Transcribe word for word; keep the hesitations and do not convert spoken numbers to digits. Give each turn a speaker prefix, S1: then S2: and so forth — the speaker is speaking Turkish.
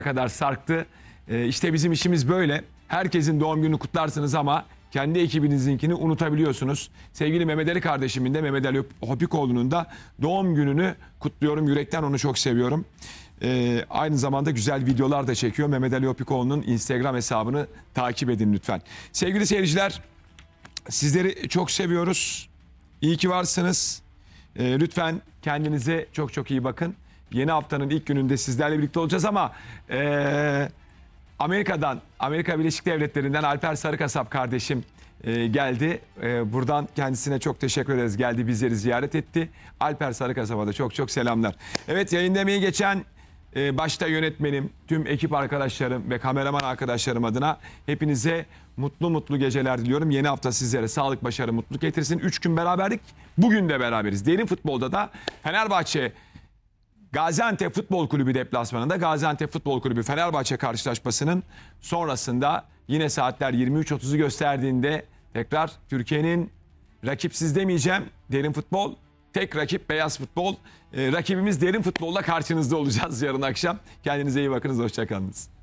S1: kadar sarktı. Ee, işte bizim işimiz böyle. Herkesin doğum gününü kutlarsınız ama kendi ekibinizinkini unutabiliyorsunuz. Sevgili Mehmet Ali kardeşimin de, Mehmet Ali Hopikoğlu'nun da doğum gününü kutluyorum. Yürekten onu çok seviyorum. Ee, aynı zamanda güzel videolar da çekiyor. Mehmet Ali Hopikoğlu'nun Instagram hesabını takip edin lütfen. Sevgili seyirciler, sizleri çok seviyoruz. İyi ki varsınız. Ee, lütfen kendinize çok çok iyi bakın. Yeni haftanın ilk gününde sizlerle birlikte olacağız ama ee, Amerika'dan, Amerika Birleşik Devletleri'nden Alper Sarıkasap kardeşim e, geldi. E, buradan kendisine çok teşekkür ederiz. Geldi, bizleri ziyaret etti. Alper Sarıkasap'a da çok çok selamlar. Evet, yayın demeye geçen e, başta yönetmenim, tüm ekip arkadaşlarım ve kameraman arkadaşlarım adına hepinize mutlu mutlu geceler diliyorum. Yeni hafta sizlere sağlık, başarı, mutluluk getirsin. Üç gün beraberdik. Bugün de beraberiz. Derin futbolda da Fenerbahçe Gaziantep Futbol Kulübü deplasmanında Gaziantep Futbol Kulübü Fenerbahçe karşılaşmasının sonrasında yine saatler yirmi üç otuzu gösterdiğinde tekrar Türkiye'nin rakipsiz demeyeceğim, derin futbol, tek rakip beyaz futbol. Ee, rakibimiz derin futbolla karşınızda olacağız yarın akşam. Kendinize iyi bakınız, hoşça kalınız.